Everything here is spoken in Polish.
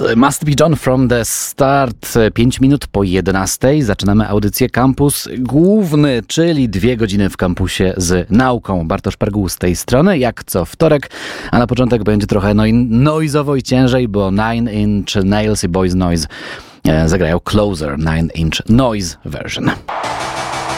Must Be John from the Start. 5 minut po 11. Zaczynamy audycję Kampus Główny, czyli 2 godziny w kampusie z nauką. Bartosz Perguł z tej strony, jak co wtorek, a na początek będzie trochę noizowo i ciężej, bo Nine Inch Nails i Boys Noise zagrają Closer, 9 Inch Noise version.